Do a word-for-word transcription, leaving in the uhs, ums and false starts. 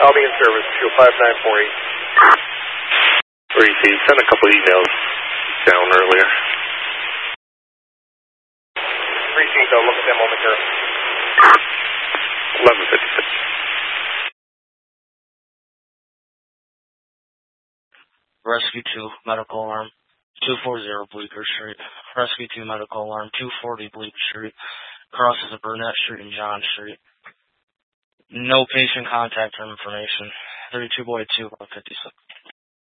I'll be in service, fuel five nine four eight. Reese, you sent a couple emails down earlier. Received, I'll look at them momentarily. eleven fifty-six. Rescue two, medical alarm, two forty Bleecker Street. Rescue two, medical alarm, two forty Bleecker Street. Crosses of Burnett Street and John Street. No patient contact information. thirty-two Boy two, one fifty-six.